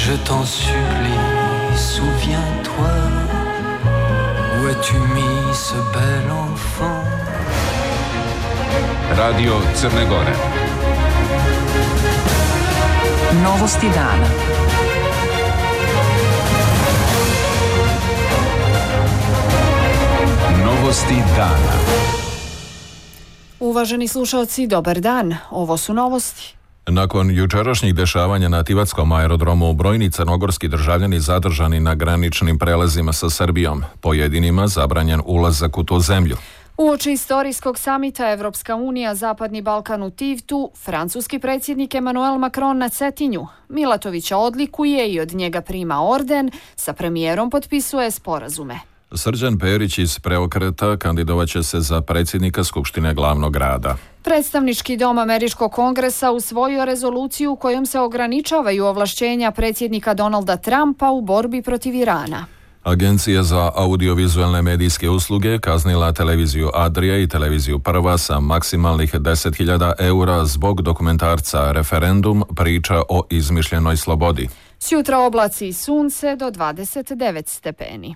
je t'en supplie, souviens-toi, où as-tu mis ce bel enfant? Radio Crne Gore. Novosti dana. Novosti dana. Uvaženi slušalci, dobar dan. Ovo su novosti. Nakon jučerašnjih dešavanja na Tivatskom aerodromu, brojni crnogorski državljani zadržani na graničnim prelazima sa Srbijom, pojedinima zabranjen ulazak u tu zemlju. Uoči istorijskog samita Evropska unija Zapadni Balkan u Tivtu, francuski predsjednik Emmanuel Macron na Cetinju. Milatovića odlikuje i od njega prima orden, sa premijerom potpisuje sporazume. Srđan Perić iz Preokreta kandidovaće se za predsjednika Skupštine glavnog grada. Predstavnički dom Američkog kongresa usvojio rezoluciju kojom se ograničavaju ovlašćenja predsjednika Donalda Trumpa u borbi protiv Irana. Agencija za audiovizualne medijske usluge kaznila televiziju Adria i televiziju Prva sa maksimalnih 10.000 eura zbog dokumentarca Referendum, priča o izmišljenoj slobodi. Sjutra oblaci i sunce do 29 stepeni.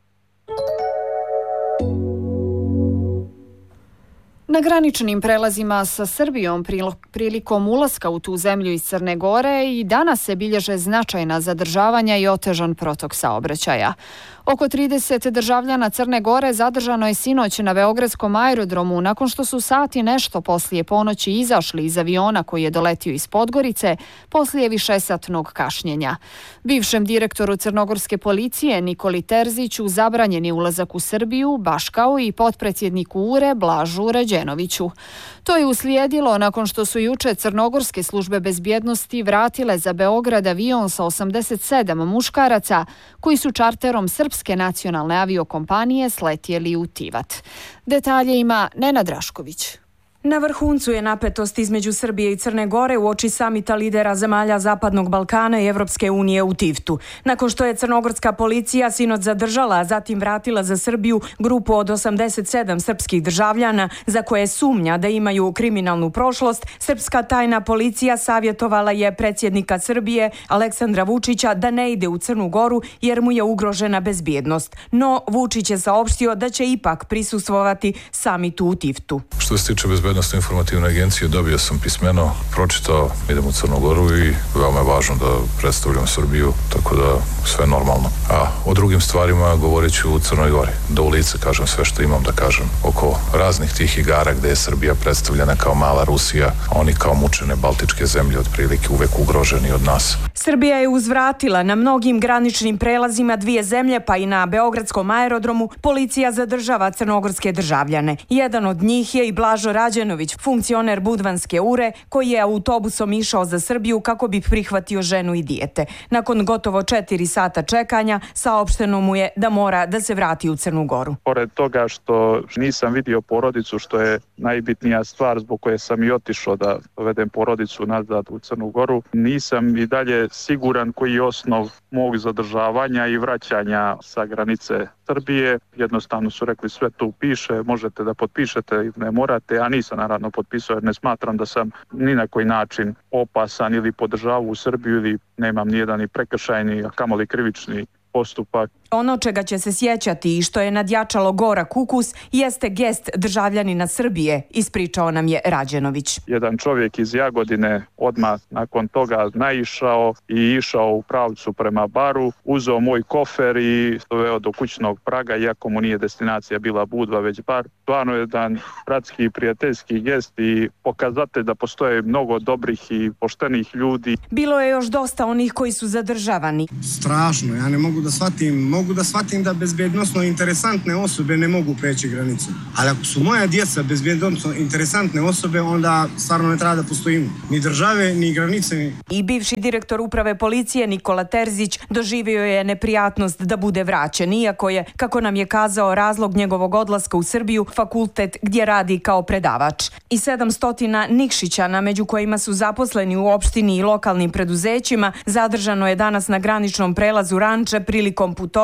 Na graničnim prelazima sa Srbijom prilikom ulaska u tu zemlju iz Crne Gore i danas se bilježe značajna zadržavanja i otežan protok saobraćaja. Oko 30 državljana Crne Gore zadržano je sinoć na Beogradskom aerodromu nakon što su sati nešto poslije ponoći izašli iz aviona koji je doletio iz Podgorice poslije višesatnog kašnjenja. Bivšem direktoru crnogorske policije Nikoli Terziću zabranjen je ulazak u Srbiju, baš kao i potpredsjedniku URE Blažu Rađenoviću. To je uslijedilo nakon što su juče crnogorske službe bezbjednosti vratile za Beograd avion sa 87 muškaraca koji su čarterom Srpske nacionalne aviokompanije sletjeli u Tivat. Detalje ima Nenad Rašković. Na vrhuncu je napetost između Srbije i Crne Gore uoči samita lidera zemalja Zapadnog Balkana i Evropske unije u Tivtu. Nakon što je crnogorska policija sinoć zadržala, a zatim vratila za Srbiju grupu od 87 srpskih državljana za koje sumnja da imaju kriminalnu prošlost, srpska tajna policija savjetovala je predsjednika Srbije Aleksandra Vučića da ne ide u Crnu Goru jer mu je ugrožena bezbjednost. No, Vučić je saopštio da će ipak prisustvovati samitu u Tivtu. Što se tiče bezbjednosti informativne agencije, dobio sam pismeno, pročitao, idem u Crnu Goru i veoma je važno da predstavljam Srbiju, tako da sve normalno. A o drugim stvarima govorit ću u Crnoj Gori, da u lice kažem sve što imam da kažem oko raznih tih igara gde je Srbija predstavljena kao mala Rusija, a oni kao mučene baltičke zemlje otprilike uvek ugroženi od nas. Srbija je uzvratila na mnogim graničnim prelazima dvije zemlje, pa i na Beogradskom aerodromu policija zadržava crnogorske državljane. Jedan od njih je i Blažo Rađenović, funkcioner Budvanske URE, koji je autobusom išao za Srbiju kako bi prihvatio ženu i dijete. Nakon gotovo 4 sata čekanja, saopšteno mu je da mora da se vrati u Crnu Goru. Pored toga što nisam vidio porodicu, što je najbitnija stvar zbog koje sam i otišao da dovedem porodicu nazad u Crnu Goru, nisam i dalje siguran koji je osnov mog zadržavanja i vraćanja sa granice Srbije. Jednostavno su rekli sve tu piše, možete da potpišete ili ne morate, a nisam naravno potpisao jer ne smatram da sam ni na koji način opasan ili podržavao u Srbiju ili nemam nijedan ni prekršajni, a kamoli krivični postupak. Ono čega će se sjećati i što je nadjačalo gorak ukus jeste gest državljanina Srbije, ispričao nam je Rađenović. Jedan čovjek iz Jagodine odmah nakon toga naišao i išao u pravcu prema baru, uzeo moj kofer i doveo do kućnog praga, iako mu nije destinacija bila Budva već bar. Stvarno je jedan bratski i prijateljski gest i pokazatelj da postoje mnogo dobrih i poštenih ljudi. Bilo je još dosta onih koji su zadržavani. Strašno, ja ne mogu da shvatim da bezbjednosno interesantne osobe ne mogu preći granicu. Ali ako su moja djeca bezbjednosno interesantne osobe, onda stvarno ne treba da postojimo. Ni države, ni granice. I bivši direktor uprave policije Nikola Terzić doživio je neprijatnost da bude vraćen, iako je, kako nam je kazao, razlog njegovog odlaska u Srbiju fakultet gdje radi kao predavač. I 700 Nikšićana, među kojima su zaposleni u opštini i lokalnim preduzećima, zadržano je danas na graničnom prelazu Ranče prilikom putovanja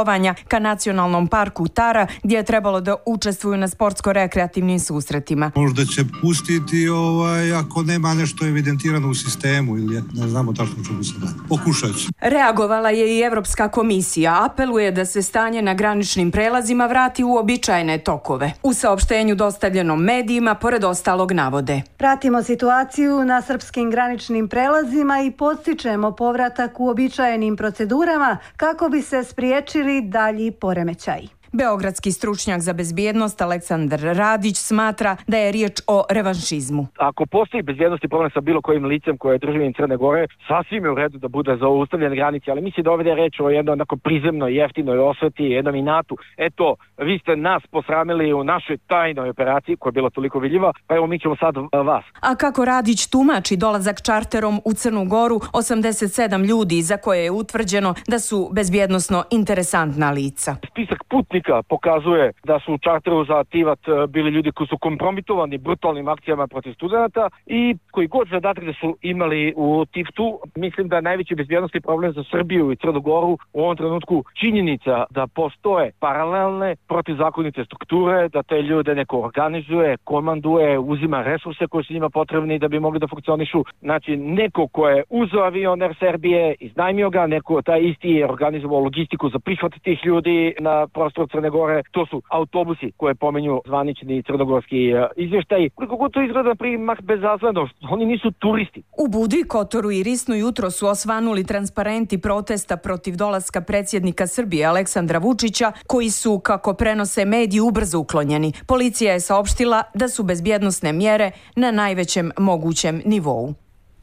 putovanja ka nacionalnom parku Tara, gdje je trebalo da učestvuju na sportsko-rekreativnim susretima. Možda će pustiti ako nema nešto evidentirano u sistemu ili ne znamo tačno čemu se da. Pokušat ću. Reagovala je i Evropska komisija. Apeluje da se stanje na graničnim prelazima vrati u uobičajene tokove. U saopštenju dostavljenom medijima, pored ostalog, navode: pratimo situaciju na srpskim graničnim prelazima i podstičemo povratak u uobičajenim procedurama kako bi se spriječili dalji poremećaji. Beogradski stručnjak za bezbjednost Aleksandar Radić smatra da je riječ o revanšizmu. Ako postoji bezbjednosti problem sa bilo kojim licem koje je državljanin Crne Gore, sasvim je u redu da bude zaustavljene granice, ali mislim da ovdje je reč o jednoj onako prizemnoj, jeftinoj osveti, jednom inatu. Eto, vi ste nas posramili u našoj tajnoj operaciji koja je bila toliko vidljiva, pa evo mi ćemo sad vas. A kako Radić tumači dolazak čarterom u Crnu Goru 87 ljudi za koje je utvrđeno da su bezbjednosno interesantna lica? Spisak putnika pokazuje da su u čarteru za Tivat bili ljudi koji su kompromitovani brutalnim akcijama protiv studenata i koji god zadatak da su imali u Tivtu. Mislim da je najveći bezbjednosni problem za Srbiju i Crnu Goru u ovom trenutku činjenica da postoje paralelne protivzakonite strukture, da te ljude neko organizuje, komanduje, uzima resurse koji su njima potrebni da bi mogli da funkcionišu. Znači, neko ko je uzeo avion Air Serbije, iznajmio ga, neko taj isti je organizovao logistiku za prihvat tih ljudi na prostoru Crne Gore. To su autobusi koje pomenju zvanični crnogorski izvještaj. Koliko god to izgleda primak bezazleno, oni nisu turisti. U Budvi, Kotoru i Risnu jutro su osvanuli transparenti protesta protiv dolaska predsjednika Srbije Aleksandra Vučića, koji su, kako prenose mediji, ubrzo uklonjeni. Policija je saopštila da su bezbjednosne mjere na najvećem mogućem nivou.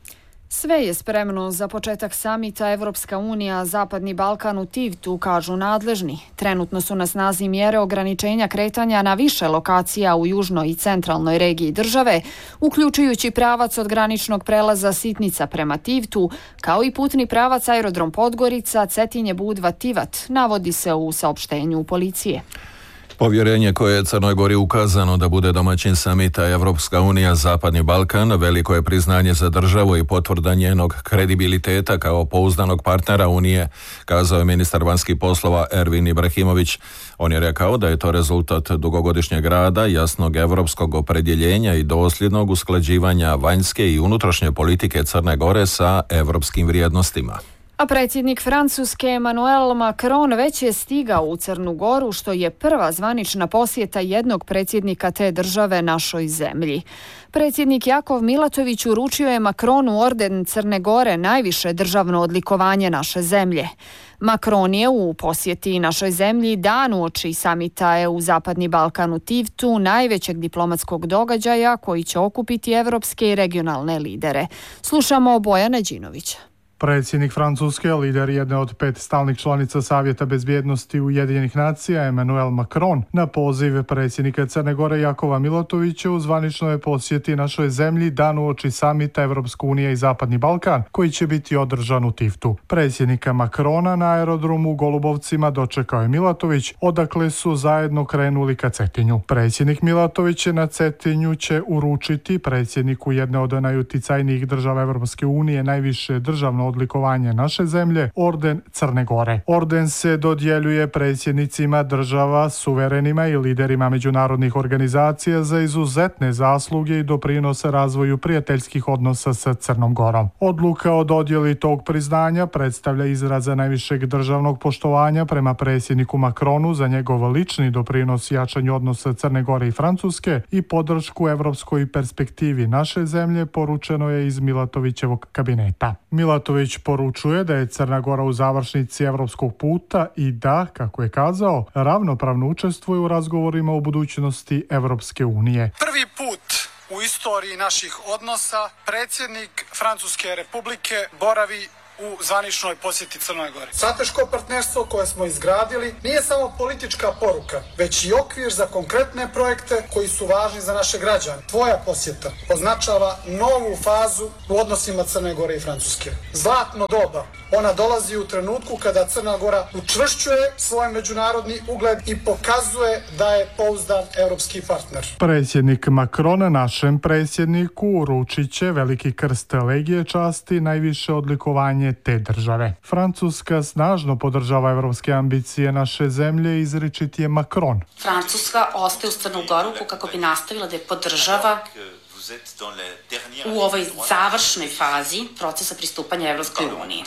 Sve je spremno za početak samita Evropska unija Zapadni Balkan u Tivtu, kažu nadležni. Trenutno su na snazi mjere ograničenja kretanja na više lokacija u južnoj i centralnoj regiji države, uključujući pravac od graničnog prelaza Sitnica prema Tivtu, kao i putni pravac aerodrom Podgorica, Cetinje, Budva, Tivat, navodi se u saopštenju policije. Povjerenje koje je Crnoj Gori ukazano da bude domaćin samita Evropska unija Zapadni Balkan veliko je priznanje za državu i potvrda njenog kredibiliteta kao pouzdanog partnera Unije, kazao je ministar vanjskih poslova Ervin Ibrahimović. On je rekao da je to rezultat dugogodišnjeg rada, jasnog evropskog opredjeljenja i dosljednog usklađivanja vanjske i unutrašnje politike Crne Gore sa evropskim vrijednostima. A predsjednik Francuske Emmanuel Macron već je stigao u Crnu Goru, što je prva zvanična posjeta jednog predsjednika te države našoj zemlji. Predsjednik Jakov Milatović uručio je Macronu orden Crne Gore, najviše državno odlikovanje naše zemlje. Macron je u posjeti našoj zemlji dan uoči samita EU Zapadni Balkan u Tivtu, najvećeg diplomatskog događaja koji će okupiti evropske i regionalne lidere. Slušamo Bojana Đinovića. Predsjednik Francuske, lider jedne od 5 stalnih članica Savjeta bezbjednosti Ujedinjenih nacija, Emmanuel Macron, na poziv predsjednika Crne Gore Jakova Milatovića u zvaničnoj posjeti našoj zemlji dan uoči samita Evropska unija i Zapadni Balkan, koji će biti održan u Tivtu. Predsjednika Macrona na aerodromu u Golubovcima dočekao je Milatović, odakle su zajedno krenuli ka Cetinju. Predsjednik Milatović na Cetinju će uručiti predsjedniku jedne od najuticajnijih država Evropske unije najviše državno odlikovanje naše zemlje, orden Crne Gore. Orden se dodjeljuje predsjednicima država, suverenima i liderima međunarodnih organizacija za izuzetne zasluge i doprinose razvoju prijateljskih odnosa sa Crnom Gorom. Odluka o dodjeli tog priznanja predstavlja izraza najvišeg državnog poštovanja prema predsjedniku Macronu za njegov lični doprinos jačanju odnosa Crne Gore i Francuske i podršku evropskoj perspektivi naše zemlje, poručeno je iz Milatovićevog kabineta. Milatović poručuje da je Crna Gora u završnici evropskog puta i da, kako je kazao, ravnopravno učestvuje u razgovorima o budućnosti Evropske unije. Prvi put u istoriji naših odnosa predsjednik Francuske republike boravi u zvaničnoj posjeti Crnoj Gori. Strateško partnerstvo koje smo izgradili nije samo politička poruka, već i okvir za konkretne projekte koji su važni za naše građane. Tvoja posjeta označava novu fazu u odnosima Crne Gore i Francuske. Zlatno doba. Ona dolazi u trenutku kada Crna Gora učvršćuje svoj međunarodni ugled i pokazuje da je pouzdan evropski partner. Predsjednik Macron našem predsjedniku uručit će veliki krst Legije časti, najviše odlikovanje priznanje te države. Francuska snažno podržava evropske ambicije naše zemlje, izričit je Macron. Francuska ostaje uz Crnu Goru kako bi nastavila da je podržava u ovoj završnoj fazi procesa pristupanja Evropskoj uniji.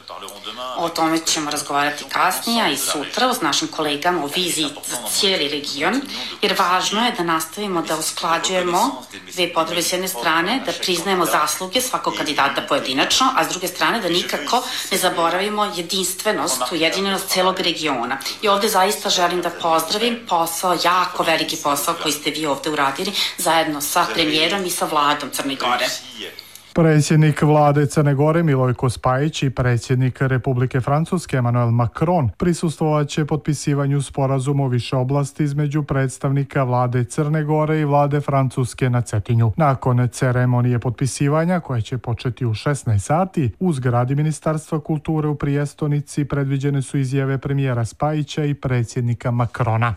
O tome ćemo razgovarati kasnije i sutra s našim kolegama o viziji za cijeli region, jer važno je da nastavimo da usklađujemo dve potrebe. S jedne strane da priznajemo zasluge svakog kandidata pojedinačno, a s druge strane da nikako ne zaboravimo jedinstvenost, ujedinjenost celog regiona. I ovde zaista želim da pozdravim posao, jako veliki posao koji ste vi ovde uradili zajedno sa premijerom i sa vladom Crne Gore. Predsjednik vlade Crne Gore Milojko Spajić i predsjednik Republike Francuske Emmanuel Macron prisustvovat će potpisivanju sporazuma u više oblasti između predstavnika vlade Crne Gore i vlade Francuske na Cetinju. Nakon ceremonije potpisivanja, koja će početi u 16 sati, u zgradi Ministarstva kulture u prijestolnici predviđene su izjave premijera Spajića i predsjednika Macrona.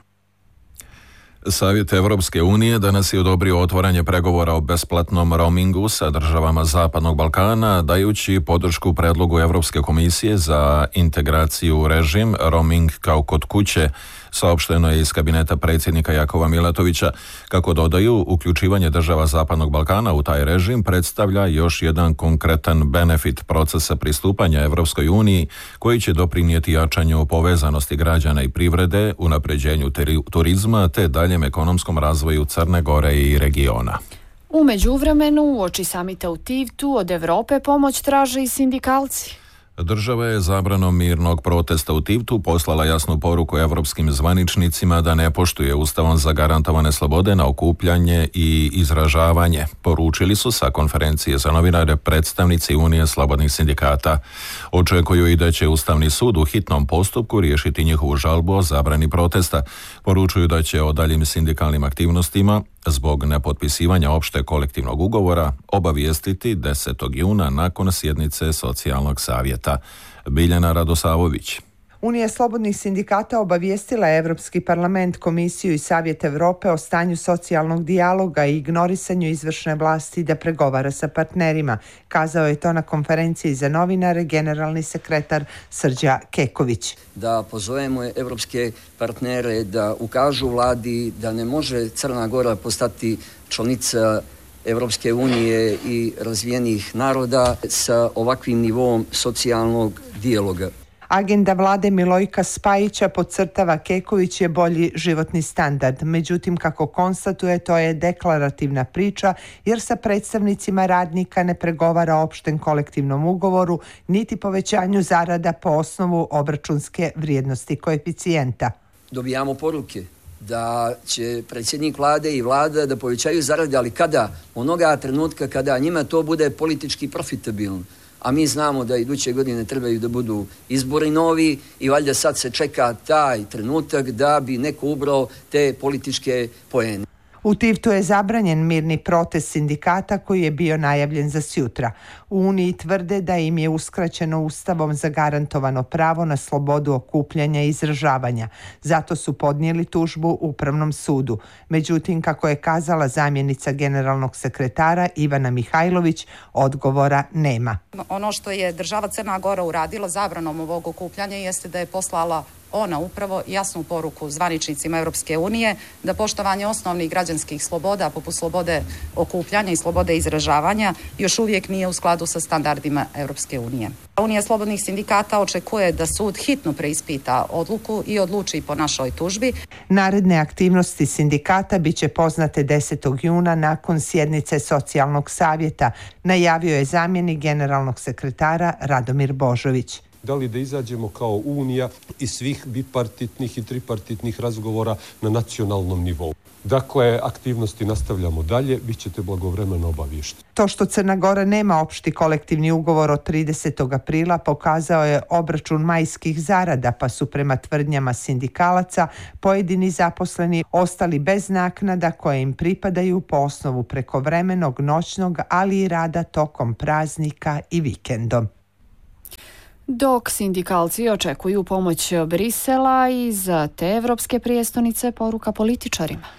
Savjet Evropske unije danas je odobrio otvaranje pregovora o besplatnom roamingu sa državama Zapadnog Balkana, dajući podršku predlogu Evropske komisije za integraciju u režim roaming kao kod kuće. Saopšteno je iz kabineta predsjednika Jakova Milatovića. Kako dodaju, uključivanje država Zapadnog Balkana u taj režim predstavlja još jedan konkretan benefit procesa pristupanja Evropskoj uniji, koji će doprinijeti jačanju povezanosti građana i privrede, unapređenju turizma te daljem ekonomskom razvoju Crne Gore i regiona. U međuvremenu, uoči samita u Tivtu, od Evrope pomoć traže i sindikalci. Država je zabranom mirnog protesta u Tivtu poslala jasnu poruku evropskim zvaničnicima da ne poštuje ustavom zagarantovane slobode na okupljanje i izražavanje. Poručili su sa konferencije za novinare predstavnici Unije slobodnih sindikata. Očekuju i da će Ustavni sud u hitnom postupku riješiti njihovu žalbu o zabrani protesta. Poručuju da će o daljim sindikalnim aktivnostima zbog nepotpisivanja opšte kolektivnog ugovora obavijestiti 10. juna nakon sjednice socijalnog savjeta. Biljana Radosavović. Unija slobodnih sindikata obavijestila je Evropski parlament, Komisiju i Savjet Evrope o stanju socijalnog dijaloga i ignorisanju izvršne vlasti da pregovara sa partnerima. Kazao je to na konferenciji za novinare generalni sekretar Srđa Keković. Da pozovemo evropske partnere da ukažu vladi da ne može Crna Gora postati članica Evropske unije i razvijenih naroda sa ovakvim nivom socijalnog dijaloga. Agenda vlade Milojka Spajića, podcrtava Keković, je bolji životni standard. Međutim, kako konstatuje, to je deklarativna priča jer sa predstavnicima radnika ne pregovara o opštem kolektivnom ugovoru niti povećanju zarada po osnovu obračunske vrijednosti koeficijenta. Dobijamo poruke da će predsjednik vlade i vlada da povećaju zarade, ali kada? Onoga trenutka kada njima to bude politički profitabilno. A mi znamo da iduće godine trebaju da budu izbori novi i valjda sad se čeka taj trenutak da bi neko ubrao te političke poene. U Tivtu je zabranjen mirni protest sindikata koji je bio najavljen za sjutra. U Uniji tvrde da im je uskraćeno ustavom zagarantovano pravo na slobodu okupljanja i izražavanja. Zato su podnijeli tužbu Upravnom sudu. Međutim, kako je kazala zamjenica generalnog sekretara Ivana Mihajlović, odgovora nema. Ono što je država Crna Gora uradila zabranom ovog okupljanja jeste da je poslala ona upravo jasnu poruku zvaničnicima Europske unije da poštovanje osnovnih građanskih sloboda poput slobode okupljanja i slobode izražavanja još uvijek nije u skladu sa standardima Europske unije. Unija slobodnih sindikata očekuje da sud hitno preispita odluku i odluči po našoj tužbi. Naredne aktivnosti sindikata biće poznate 10. juna nakon sjednice socijalnog savjeta, najavio je zamjenik generalnog sekretara Radomir Božović. Da li da izađemo kao Unija iz svih bipartitnih i tripartitnih razgovora na nacionalnom nivou. Dakle, aktivnosti nastavljamo dalje, bit ćete blagovremeno obaviješteni. To što Crna Gora nema opšti kolektivni ugovor od 30. aprila pokazao je obračun majskih zarada, pa su prema tvrdnjama sindikalaca pojedini zaposleni ostali bez naknada koje im pripadaju po osnovu prekovremenog, noćnog, ali i rada tokom praznika i vikendom. Dok sindikalci očekuju pomoć Brisela iz te evropske prijestolnice, poruka političarima.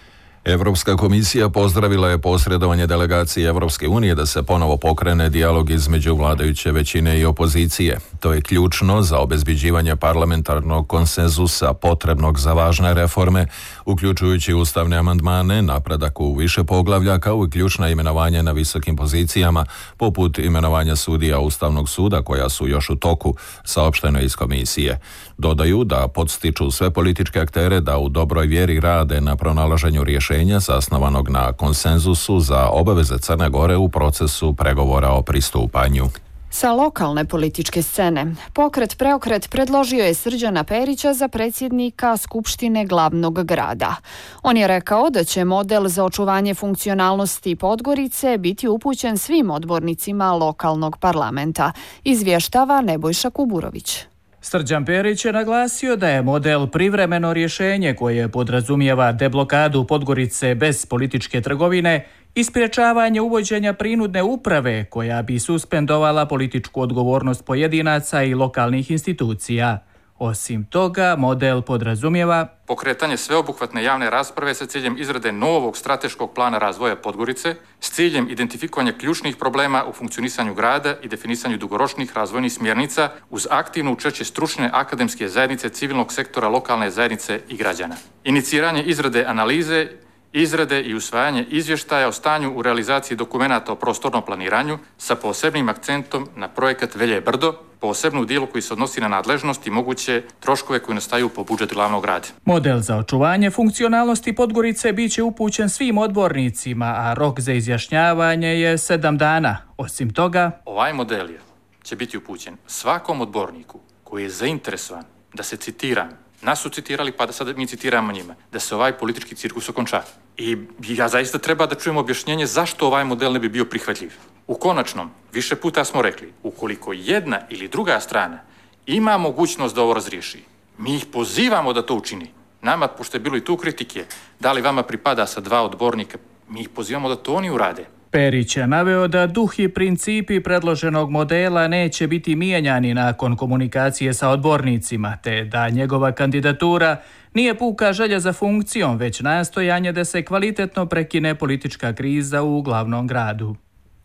Europska komisija pozdravila je posredovanje delegacije Europske unije da se ponovo pokrene dijalog između vladajuće većine i opozicije. To je ključno za obezbeđivanje parlamentarnog konsenzusa potrebnog za važne reforme, uključujući ustavne amandmane, napredak u više poglavlja kao i ključna imenovanja na visokim pozicijama, poput imenovanja sudija Ustavnog suda koja su još u toku, saopšteno iz komisije. Dodaju da podstiču sve političke aktere da u dobroj vjeri rade na pronalaženju rješenja zasnovanog na konsenzusu za obaveze Crne Gore u procesu pregovora o pristupanju. Sa lokalne političke scene, Pokret Preokret predložio je Srđana Perića za predsjednika Skupštine glavnog grada. On je rekao da će model za očuvanje funkcionalnosti Podgorice biti upućen svim odbornicima lokalnog parlamenta, izvještava Nebojša Kuburović. Srđan Perić je naglasio da je model privremeno rješenje koje podrazumijeva deblokadu Podgorice bez političke trgovine i sprječavanje uvođenja prinudne uprave koja bi suspendovala političku odgovornost pojedinaca i lokalnih institucija. Osim toga, model podrazumijeva pokretanje sveobuhvatne javne rasprave sa ciljem izrade novog strateškog plana razvoja Podgorice s ciljem identifikovanja ključnih problema u funkcionisanju grada i definisanju dugoročnih razvojnih smjernica uz aktivno učešće stručne akademske zajednice, civilnog sektora, lokalne zajednice i građana. Iniciranje izrade analize, izrade i usvajanje izvještaja o stanju u realizaciji dokumenata o prostornom planiranju sa posebnim akcentom na projekat Velje Brdo, posebno u dijelu koji se odnosi na nadležnost i moguće troškove koji nastaju po budžetu glavnog grada. Model za očuvanje funkcionalnosti Podgorice bit će upućen svim odbornicima, a rok za izjašnjavanje je 7 dana. Osim toga, ovaj model će biti upućen svakom odborniku koji je zainteresovan da se citiram. Nas su citirali, pa da sad mi citiramo njima, da se ovaj politički cirkus okonča. I ja zaista treba da čujem objašnjenje zašto ovaj model ne bi bio prihvatljiv. U konačnom, više puta smo rekli, ukoliko jedna ili druga strana ima mogućnost da ovo razriješi, mi ih pozivamo da to učini. Nama, pošto je bilo i tu kritike, da li vama pripada sa 2 odbornika, mi ih pozivamo da to oni urade. Perić je naveo da duh i principi predloženog modela neće biti mijenjani nakon komunikacije sa odbornicima, te da njegova kandidatura nije puka želja za funkcijom, već nastojanje da se kvalitetno prekine politička kriza u glavnom gradu.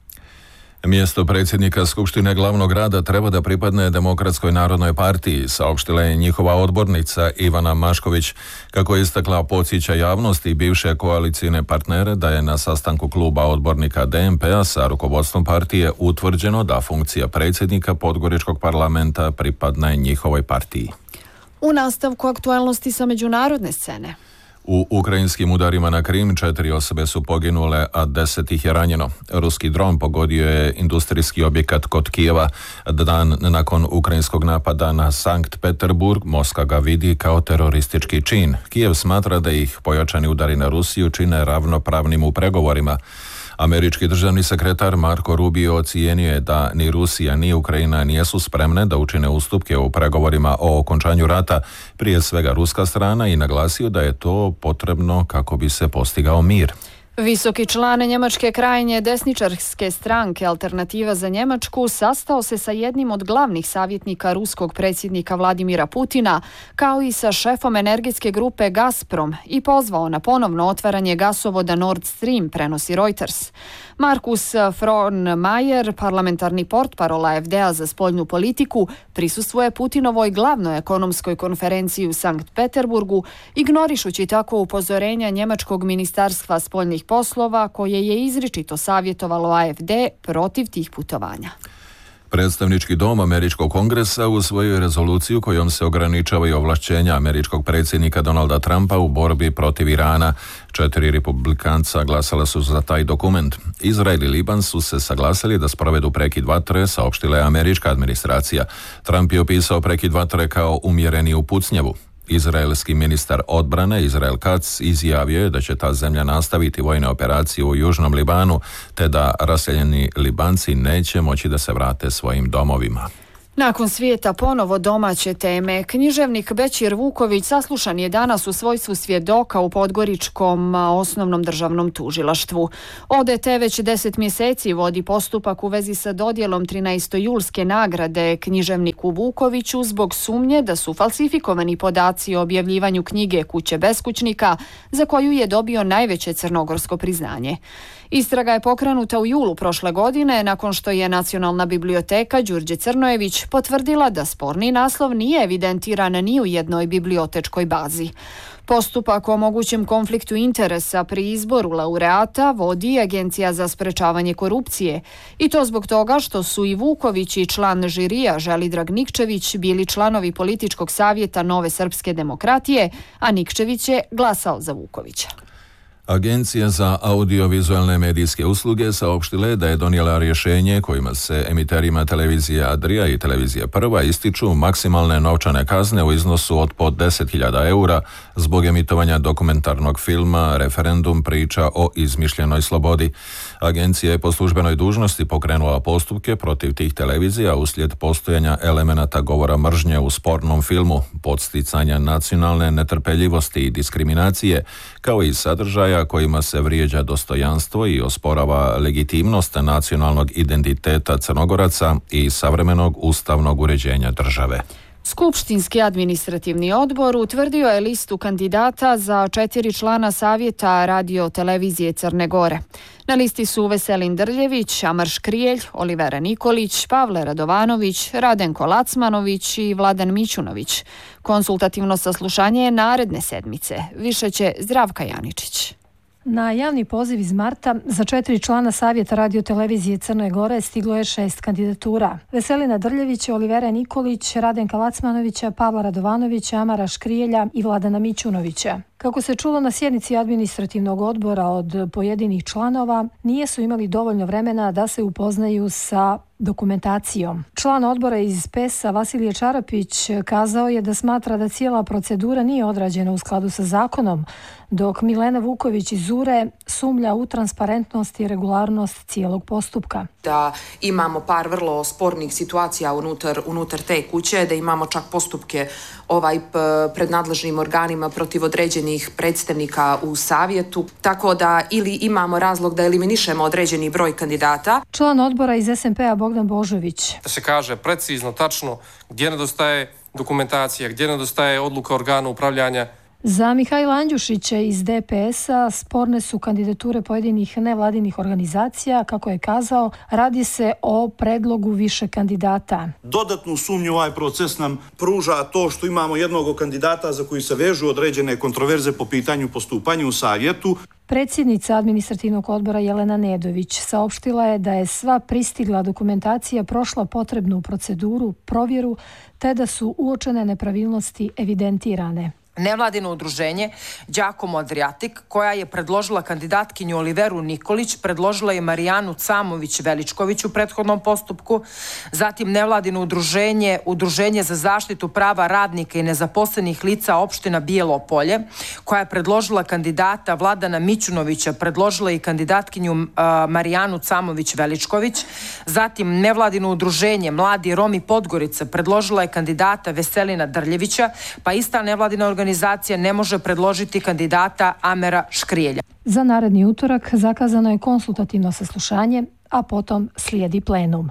Mjesto predsjednika Skupštine glavnog grada treba da pripadne Demokratskoj narodnoj partiji, saopštila je njihova odbornica Ivana Mašković. Kako je istakla, podsjeća javnost i bivše koalicijne partnere da je na sastanku kluba odbornika DNP-a sa rukovodstvom partije utvrđeno da funkcija predsjednika Podgoričkog parlamenta pripadne njihovoj partiji. U nastavku aktualnosti sa međunarodne scene. U ukrajinskim udarima na Krim 4 osobe su poginule, a 10 ih je ranjeno. Ruski dron pogodio je industrijski objekat kod Kijeva. Dan nakon ukrajinskog napada na Sankt Peterburg, Moskva ga vidi kao teroristički čin. Kijev smatra da ih pojačani udari na Rusiju čine ravnopravnim u pregovorima. Američki državni sekretar Marko Rubio ocijenio je da ni Rusija ni Ukrajina nisu spremne da učine ustupke u pregovorima o okončanju rata, prije svega ruska strana, i naglasio da je to potrebno kako bi se postigao mir. Visoki član njemačke krajnje desničarske stranke Alternativa za Njemačku sastao se sa jednim od glavnih savjetnika ruskog predsjednika Vladimira Putina, kao i sa šefom energetske grupe Gazprom, i pozvao na ponovno otvaranje gasovoda Nord Stream, prenosi Reuters. Markus Frohnmayer, parlamentarni portparol AfD-a za spoljnu politiku, prisustvuje Putinovoj glavnoj ekonomskoj konferenciji u Sankt Peterburgu, ignorišući tako upozorenja njemačkog ministarstva spoljnih poslova koje je izričito savjetovalo AfD protiv tih putovanja. Predstavnički dom Američkog kongresa usvojio je rezoluciju kojom se ograničavaju ovlašćenja američkog predsjednika Donalda Trumpa u borbi protiv Irana. 4 republikanca glasala su za taj dokument. Izrael i Liban su se saglasili da sprovedu prekid vatre, saopštila je američka administracija. Trump je opisao prekid vatre kao umjereni u pucnjavu. Izraelski ministar odbrane Izrael Katz izjavio je da će ta zemlja nastaviti vojne operacije u Južnom Libanu, te da raseljeni Libanci neće moći da se vrate svojim domovima. Nakon svijeta ponovo domaće teme, književnik Bećir Vuković saslušan je danas u svojstvu svjedoka u Podgoričkom osnovnom državnom tužilaštvu. ODT već 10 mjeseci vodi postupak u vezi sa dodjelom 13. julske nagrade književniku Vukoviću zbog sumnje da su falsifikovani podaci o objavljivanju knjige Kuće beskućnika, za koju je dobio najveće crnogorsko priznanje. Istraga je pokrenuta u julu prošle godine nakon što je Nacionalna biblioteka Đurđe Crnojević potvrdila da sporni naslov nije evidentiran ni u jednoj bibliotečkoj bazi. Postupak o mogućem konfliktu interesa pri izboru laureata vodi Agencija za sprečavanje korupcije i to zbog toga što su i Vuković i član žirija Želidrag Nikčević bili članovi političkog savjeta Nove srpske demokratije, a Nikčević je glasao za Vukovića. Agencija za audiovizualne medijske usluge saopštile da je donijela rješenje kojima se emiterima televizije Adria i televizije Prva ističu maksimalne novčane kazne u iznosu od po 10.000 eura zbog emitovanja dokumentarnog filma Referendum priča o izmišljenoj slobodi. Agencija je po službenoj dužnosti pokrenula postupke protiv tih televizija uslijed postojanja elemenata govora mržnje u spornom filmu, podsticanja nacionalne netrpeljivosti i diskriminacije, kao i sadržaja kojima se vrijeđa dostojanstvo i osporava legitimnost nacionalnog identiteta Crnogoraca i savremenog ustavnog uređenja države. Skupštinski administrativni odbor utvrdio je listu kandidata za 4 člana savjeta radio televizije Crne Gore. Na listi su Veselin Drljević, Amar Škrijelj, Olivera Nikolić, Pavle Radovanović, Radenko Lacmanović i Vladan Mićunović. Konsultativno saslušanje je naredne sedmice. Više će Zdravka Janičić. Na javni poziv iz marta za 4 člana savjeta radiotelevizije Crne Gore stiglo je 6 kandidatura. Veselina Drljevića, Olivera Nikolić, Radenka Lacmanovića, Pavla Radovanovića, Amara Škrijelja i Vladana Mićunovića. Kako se čulo na sjednici administrativnog odbora od pojedinih članova, nisu imali dovoljno vremena da se upoznaju sa dokumentacijom. Član odbora iz PES-a Vasilije Čarapić kazao je da smatra da cijela procedura nije odrađena u skladu sa zakonom, dok Milena Vuković iz URE sumlja u transparentnost i regularnost cijelog postupka. Da imamo par vrlo spornih situacija unutar te kuće, da imamo čak postupke pred nadležnim organima protiv određenih predstavnika u savjetu, tako da ili imamo razlog da eliminišemo određeni broj kandidata. Član odbora iz SMP-a Bogdan Božović. Da se kaže precizno, tačno gdje nedostaje dokumentacija, gdje nedostaje odluka organa upravljanja. Za Mihajla Andjušića iz DPS-a sporne su kandidature pojedinih nevladinih organizacija. Kako je kazao, radi se o predlogu više kandidata. Dodatnu sumnju ovaj proces nam pruža to što imamo jednog kandidata za koji se vežu određene kontroverze po pitanju postupanja u savjetu. Predsjednica administrativnog odbora Jelena Nedović saopštila je da je sva pristigla dokumentacija prošla potrebnu proceduru, provjeru, te da su uočene nepravilnosti evidentirane. Nevladino udruženje Đakomo Adriatik, koja je predložila kandidatkinju Oliveru Nikolić, predložila je Marijanu Camović-Veličković u prethodnom postupku, zatim nevladino Udruženje za zaštitu prava radnika i nezaposlenih lica opština Bijelo Polje, koja je predložila kandidata Vladana Mićunovića, predložila i kandidatkinju Marijanu Camović-Veličković, zatim nevladino udruženje Mladi Romi Podgorica predložila je kandidata Veselina Drljevića, pa ista nevladina organizacija ne može predložiti kandidata Amera Škrijelja. Za naredni utorak zakazano je konsultativno saslušanje, a potom slijedi plenum.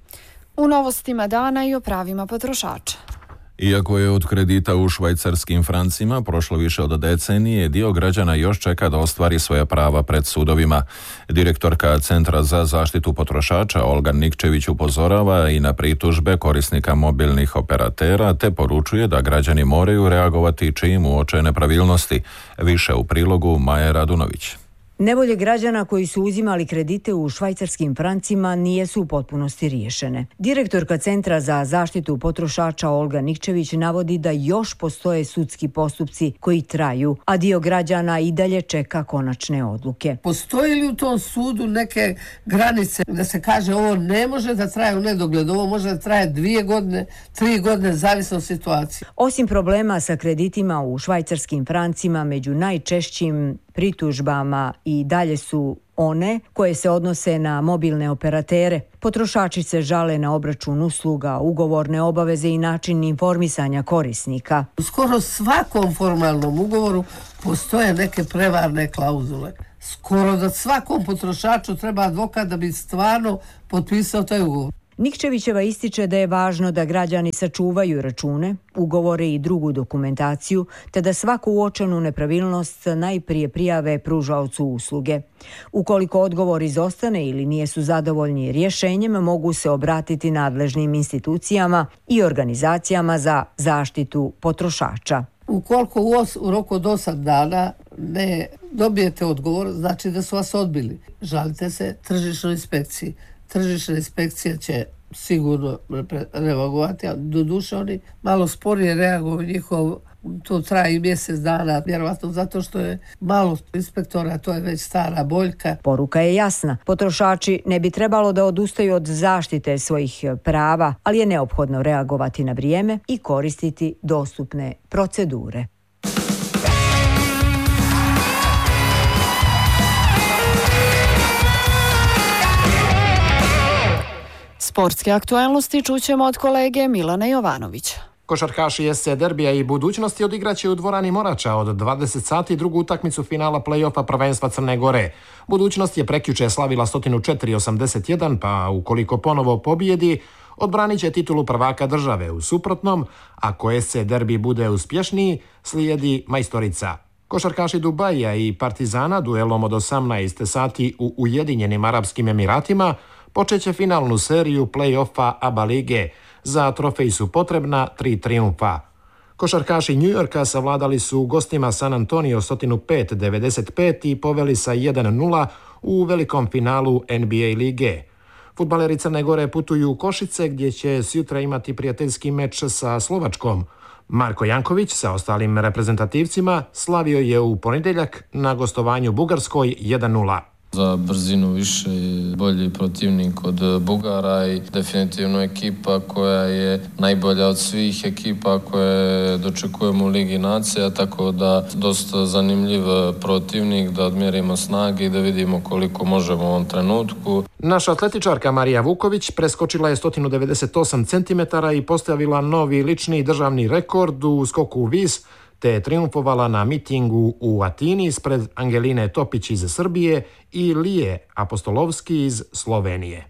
U novostima dana i o pravima potrošača. Iako je od kredita u švajcarskim francima prošlo više od decenije, dio građana još čeka da ostvari svoja prava pred sudovima. Direktorka Centra za zaštitu potrošača Olga Nikčević upozorava i na pritužbe korisnika mobilnih operatera, te poručuje da građani moraju reagovati čim uoče nepravilnosti. Više u prilogu Maje Radunović. Nevolje građana koji su uzimali kredite u švajcarskim francima nisu u potpunosti riješene. Direktorka Centra za zaštitu potrošača Olga Nikčević navodi da još postoje sudski postupci koji traju, a dio građana i dalje čeka konačne odluke. Postoji li u tom sudu neke granice da se kaže ovo ne može da traje u nedogled, ovo može da traje 2 godine, 3 godine, zavisno od situacije. Osim problema sa kreditima u švajcarskim francima, među najčešćim pritužbama i dalje su one koje se odnose na mobilne operatere. Potrošači se žale na obračun usluga, ugovorne obaveze i način informisanja korisnika. U skoro svakom formalnom ugovoru postoje neke prevarne klauzule. Skoro da svakom potrošaču treba advokat da bi stvarno potpisao taj ugovor. Nikčevićeva ističe da je važno da građani sačuvaju račune, ugovore i drugu dokumentaciju, te da svaku uočenu nepravilnost najprije prijave pružaocu usluge. Ukoliko odgovor izostane ili nisu zadovoljni rješenjem, mogu se obratiti nadležnim institucijama i organizacijama za zaštitu potrošača. Ukoliko u roku od 8 dana ne dobijete odgovor, znači da su vas odbili. Žalite se tržišnoj inspekciji. Tržišna inspekcija će sigurno reagovati, a doduše oni malo sporije reaguju, njihov, to traje i mjesec dana, vjerovatno zato što je malo inspektora, to je već stara boljka. Poruka je jasna. Potrošači ne bi trebalo da odustaju od zaštite svojih prava, ali je neophodno reagovati na vrijeme i koristiti dostupne procedure. Sportske aktualnosti čućemo od kolege Milana Jovanovića. Košarkaši SC Derbija i Budućnosti odigraće u dvorani Morača od 20 sati drugu utakmicu finala play-offa prvenstva Crne Gore. Budućnost je prekjuče slavila 104-81, pa ukoliko ponovo pobijedi, odbranit će titulu prvaka države. U suprotnom, ako SC Derbi bude uspješniji, slijedi majstorica. Košarkaši Dubaija i Partizana duelom od 18 sati u Ujedinjenim Arapskim Emiratima počeće finalnu seriju play-offa ABA lige. Za trofej su potrebna 3 trijumfa. Košarkaši New Yorka savladali su gostima San Antonio 105-95 i poveli sa 1-0 u velikom finalu NBA lige. Fudbaleri Crne Gore putuju u Košice gdje će sutra imati prijateljski meč sa Slovačkom. Marko Janković sa ostalim reprezentativcima slavio je u ponedjeljak na gostovanju Bugarskoj 1-0. Za brzinu više i bolji protivnik od Bugara i definitivno ekipa koja je najbolja od svih ekipa koje dočekujemo u Ligi nacija, tako da dosta zanimljiv protivnik, da odmjerimo snage i da vidimo koliko možemo u ovom trenutku. Naša atletičarka Marija Vuković preskočila je 198 cm i postavila novi lični državni rekord u skoku vis, te je triumfovala na mitingu u Atini ispred Angeline Topić iz Srbije i Lije Apostolovski iz Slovenije.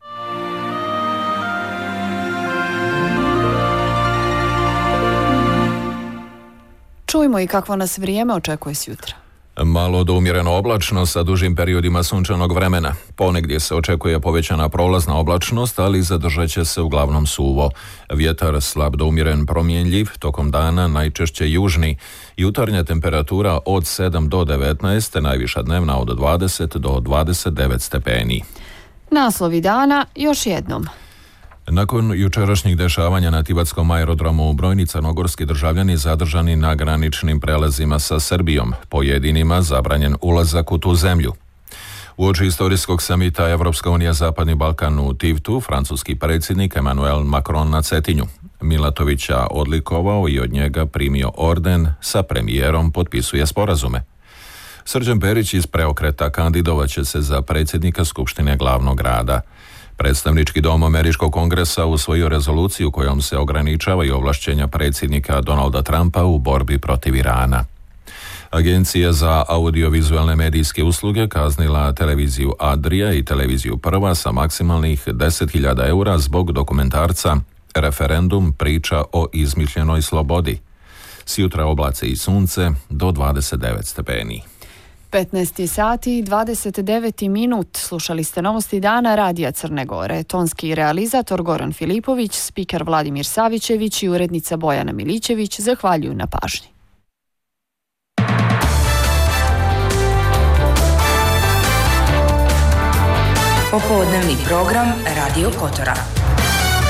Čujmo i kakvo nas vrijeme očekuje sutra. Malo do umjereno oblačno sa dužim periodima sunčanog vremena. Ponegdje se očekuje povećana prolazna oblačnost, ali zadržat će se uglavnom suvo. Vjetar slab do umjeren promjenjiv, tokom dana najčešće južni. Jutarnja temperatura od 7 do 19, najviša dnevna od 20 do 29 stepeni. Naslovi dana još jednom. Nakon jučerašnjih dešavanja na Tivatskom aerodromu, brojni crnogorski državljani zadržani na graničnim prelazima sa Srbijom, pojedinima zabranjen ulazak u tu zemlju. Uoči istorijskog samita Evropska unija Zapadni Balkan u Tivtu, francuski predsjednik Emmanuel Macron na Cetinju. Milatovića odlikovao i od njega primio orden, sa premijerom potpisuje sporazume. Srđan Perić iz Preokreta kandidovat će se za predsjednika Skupštine glavnog grada. Predstavnički dom Američkog kongresa usvojio rezoluciju kojom se ograničavaju ovlašćenja predsjednika Donalda Trumpa u borbi protiv Irana. Agencija za audiovizualne medijske usluge kaznila televiziju Adria i televiziju Prva sa maksimalnih 10.000 eura zbog dokumentarca Referendum, priča o izmišljenoj slobodi. Sjutra oblaci i sunce do 29 stepeni. 15 sati i 29 minut. Slušali ste novosti dana Radija Crne Gore. Tonski realizator Goran Filipović, spiker Vladimir Savićević i urednica Bojana Milićević zahvaljuju na pažnji. Popodnevni program Radio Kotora.